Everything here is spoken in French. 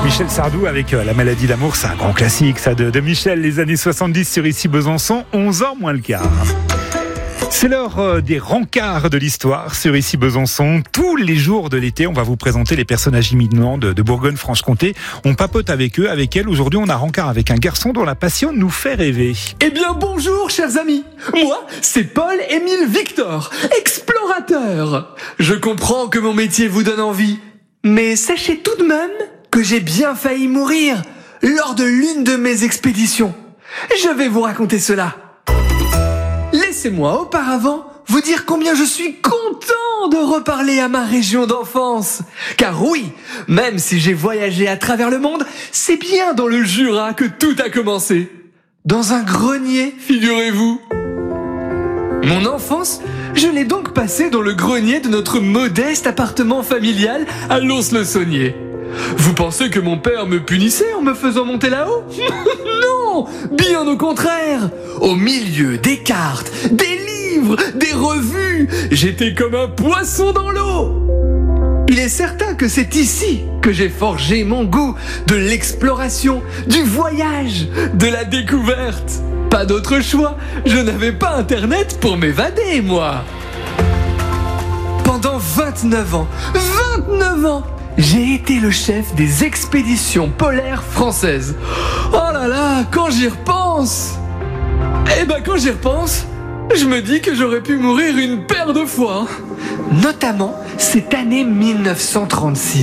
Michel Sardou avec La maladie d'amour, c'est un grand classique ça de Michel, les années 70 sur Ici Besançon, 11h moins le quart. C'est l'heure des rencarts de l'histoire sur Ici Besançon. Tous les jours de l'été, on va vous présenter les personnages imminents de Bourgogne-Franche-Comté. On papote avec eux, avec elles. Aujourd'hui, on a rencard avec un garçon dont la passion nous fait rêver. Eh bien bonjour chers amis, moi c'est Paul-Émile Victor, explorateur. Je comprends que mon métier vous donne envie, mais sachez tout de même que j'ai bien failli mourir lors de l'une de mes expéditions. Je vais vous raconter cela. Laissez-moi auparavant vous dire combien je suis content de reparler à ma région d'enfance. Car oui, même si j'ai voyagé à travers le monde, c'est bien dans le Jura que tout a commencé. Dans un grenier, figurez-vous. Mon enfance, je l'ai donc passée dans le grenier de notre modeste appartement familial à Lons-le-Saunier. Vous pensez que mon père me punissait en me faisant monter là-haut ? Non, bien au contraire. Au milieu des cartes, des livres, des revues, j'étais comme un poisson dans l'eau. Il est certain que c'est ici que j'ai forgé mon goût de l'exploration, du voyage, de la découverte. Pas d'autre choix, je n'avais pas Internet pour m'évader, moi. Pendant 29 ans, j'ai été le chef des expéditions polaires françaises. Oh là là, quand j'y repense, je me dis que j'aurais pu mourir une paire de fois. Notamment cette année 1936.